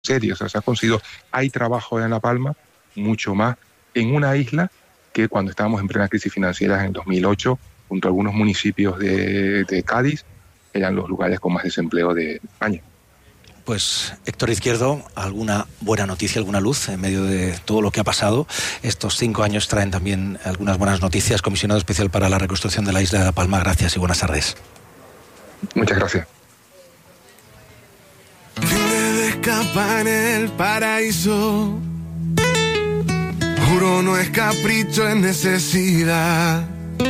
serio, o sea, se ha conseguido, hay trabajo en La Palma, mucho más en una isla que cuando estábamos en plena crisis financiera en el 2008, junto a algunos municipios de Cádiz, eran los lugares con más desempleo de España. Pues Héctor Izquierdo, ¿alguna buena noticia, alguna luz en medio de todo lo que ha pasado? Estos 5 años traen también algunas buenas noticias. Comisionado especial para la reconstrucción de la isla de La Palma, gracias y buenas tardes. Muchas gracias. De escapar en el paraíso, juro no es capricho, es necesidad.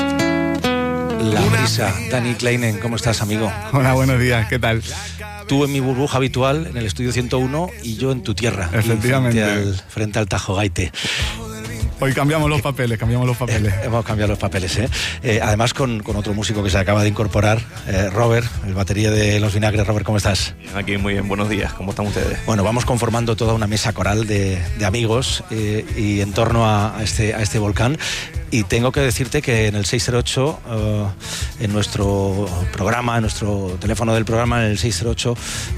La brisa, Dani Kleinen, ¿cómo estás, amigo? Hola, buenos días, ¿qué tal? Tú en mi burbuja habitual, en el estudio 101, y yo en tu tierra. Efectivamente. Frente al Tajo Gaite. Hoy cambiamos los papeles. Hemos cambiado los papeles, además con otro músico que se acaba de incorporar, Robert, el batería de Los Vinagres. Robert, ¿cómo estás? Aquí muy bien, buenos días, ¿cómo están ustedes? Bueno, vamos conformando toda una mesa coral de amigos y en torno a este volcán. Y tengo que decirte que en el 608, en nuestro programa, en nuestro teléfono del programa, en el 608,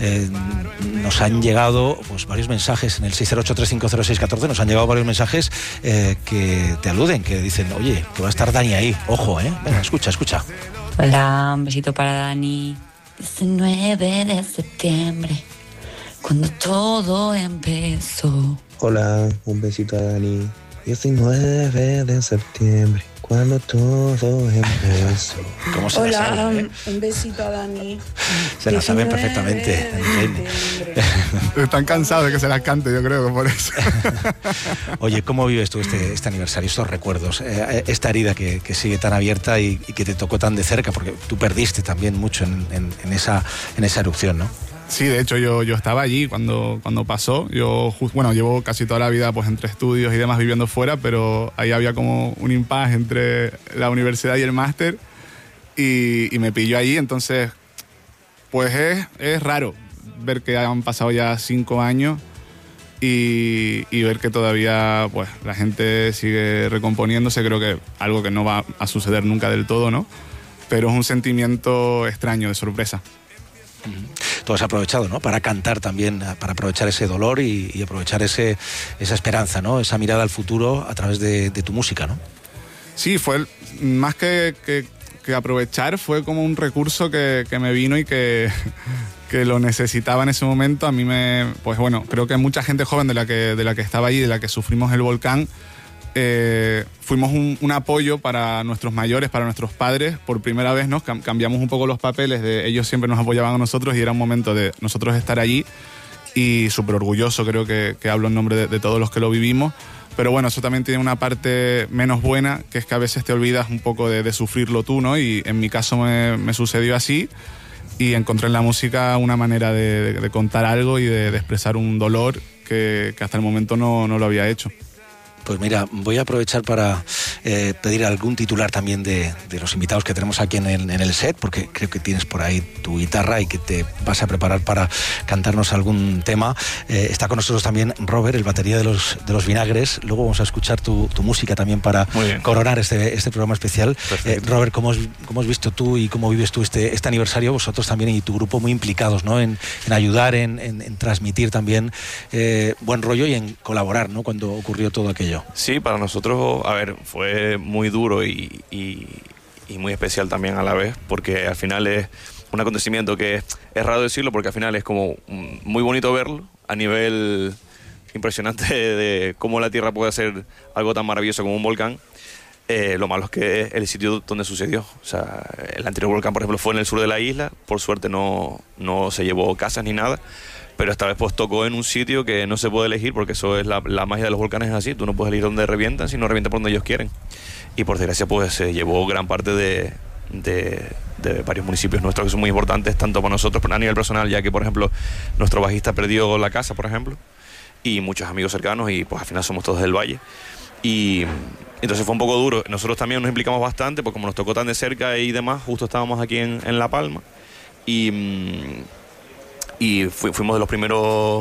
nos han llegado pues varios mensajes, en el 608-350-614, nos han llegado varios mensajes que te aluden, que dicen, oye, que va a estar Dani ahí, ojo, venga, escucha. Hola, un besito para Dani. 19 de septiembre, cuando todo empezó. Hola, un besito a Dani. 19 de septiembre, cuando todo empezó. ¿Cómo se Hola, sabe, un besito a Dani. Se la saben perfectamente. Están cansados de que se las cante, yo creo que por eso. Oye, ¿cómo vives tú este aniversario, estos recuerdos, esta herida que sigue tan abierta y que te tocó tan de cerca? Porque tú perdiste también mucho en esa erupción, ¿no? Sí, de hecho yo estaba allí cuando pasó. Llevo casi toda la vida pues entre estudios y demás viviendo fuera, pero ahí había como un impasse entre la universidad y el máster y me pilló allí. Entonces, pues es raro ver que han pasado ya 5 años y ver que todavía pues la gente sigue recomponiéndose. Creo que algo que no va a suceder nunca del todo, ¿no? Pero es un sentimiento extraño, de sorpresa. Tú has aprovechado, ¿no?, para cantar también, para aprovechar ese dolor y aprovechar esa esperanza, ¿no?, esa mirada al futuro a través de tu música, ¿no? Sí, fue más que aprovechar, fue como un recurso que me vino y que lo necesitaba en ese momento. A mí pues bueno, creo que mucha gente joven de la que estaba allí, de la que sufrimos el volcán, fuimos un apoyo para nuestros mayores, para nuestros padres. Por primera vez nos cambiamos un poco los papeles, ellos siempre nos apoyaban a nosotros y era un momento de nosotros estar allí y súper orgulloso, creo que hablo en nombre de todos los que lo vivimos. Pero bueno, eso también tiene una parte menos buena, que es que a veces te olvidas un poco de sufrirlo tú, ¿no? Y en mi caso me sucedió así y encontré en la música una manera de contar algo y de expresar un dolor que hasta el momento no lo había hecho. Pues mira, voy a aprovechar para pedir algún titular también de los invitados que tenemos aquí en el set, porque creo que tienes por ahí tu guitarra y que te vas a preparar para cantarnos algún tema. Está con nosotros también Robert, el batería de los Vinagres. Luego vamos a escuchar tu música también para coronar este programa especial. Robert, ¿cómo has visto tú y cómo vives tú este aniversario? Vosotros también y tu grupo muy implicados, ¿no?, en ayudar, en transmitir también buen rollo y en colaborar, ¿no?, cuando ocurrió todo aquello. Sí, para nosotros, fue muy duro y muy especial también a la vez, porque al final es un acontecimiento que es raro decirlo, porque al final es como muy bonito verlo, a nivel impresionante de cómo la Tierra puede hacer algo tan maravilloso como un volcán. Lo malo es que es el sitio donde sucedió. O sea, el anterior volcán, por ejemplo, fue en el sur de la isla. Por suerte no se llevó casas ni nada, pero esta vez pues tocó en un sitio que no se puede elegir, porque eso es la magia de los volcanes, es así. Tú no puedes elegir dónde revientan, sino revientan por donde ellos quieren. Y por desgracia pues se llevó gran parte de varios municipios nuestros que son muy importantes, tanto para nosotros a nivel personal, ya que por ejemplo nuestro bajista perdió la casa, por ejemplo, y muchos amigos cercanos, y pues al final somos todos del valle. Y entonces fue un poco duro. Nosotros también nos implicamos bastante, porque como nos tocó tan de cerca y demás, justo estábamos aquí en La Palma, y fuimos de los primeros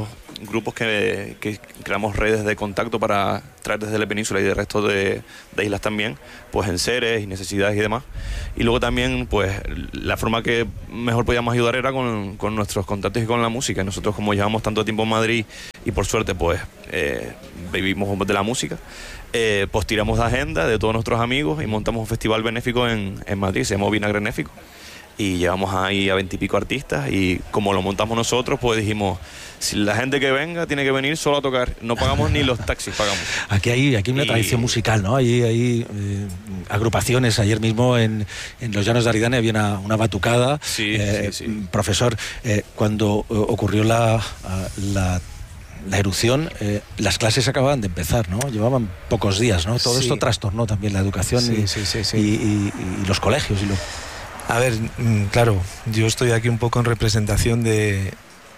grupos que creamos redes de contacto para traer desde la península y del resto de islas también, pues enseres y necesidades y demás. Y luego también, pues la forma que mejor podíamos ayudar era con nuestros contactos y con la música. Y nosotros, como llevamos tanto tiempo en Madrid y por suerte pues vivimos de la música, pues tiramos de agenda de todos nuestros amigos y montamos un festival benéfico en Madrid, se llama Vinagre Benéfico. Y llevamos ahí a 20 y pico artistas, y como lo montamos nosotros, pues dijimos, si la gente que venga tiene que venir solo a tocar, no pagamos ni los taxis, pagamos. Aquí hay una tradición musical, ¿no? Hay agrupaciones. Ayer mismo en los Llanos de Aridane había una batucada. Sí. Profesor, cuando ocurrió la erupción, las clases acababan de empezar, ¿no? Llevaban pocos días, ¿no? Todo esto trastornó también la educación y los colegios y lo... A ver, claro, yo estoy aquí un poco en representación de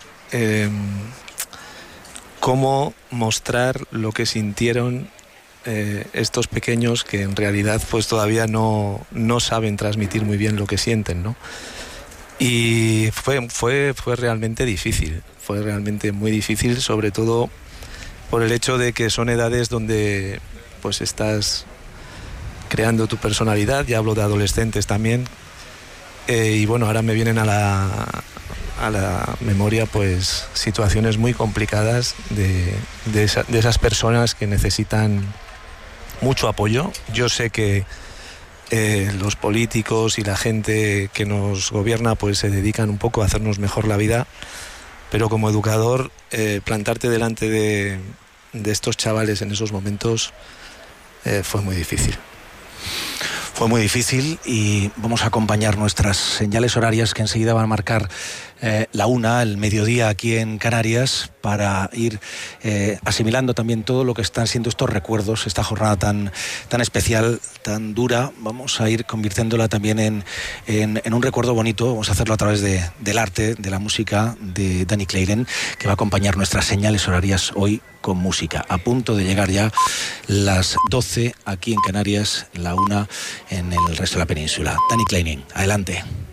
cómo mostrar lo que sintieron estos pequeños que en realidad pues todavía no saben transmitir muy bien lo que sienten, ¿no? Y fue realmente difícil, fue realmente muy difícil, sobre todo por el hecho de que son edades donde pues estás creando tu personalidad, ya hablo de adolescentes también. Y bueno, ahora me vienen a la memoria pues situaciones muy complicadas de esas personas que necesitan mucho apoyo. Yo sé que los políticos y la gente que nos gobierna pues se dedican un poco a hacernos mejor la vida, pero como educador plantarte delante de estos chavales en esos momentos fue muy difícil. Fue muy difícil, y vamos a acompañar nuestras señales horarias que enseguida van a marcar la 1, el mediodía aquí en Canarias, para ir asimilando también todo lo que están siendo estos recuerdos, esta jornada tan especial, tan dura. Vamos a ir convirtiéndola también en un recuerdo bonito. Vamos a hacerlo a través del arte, de la música de Danny Claren, que va a acompañar nuestras señales horarias hoy con música. A punto de llegar ya las 12 aquí en Canarias, la 1 en el resto de la península. Danny Claren, adelante.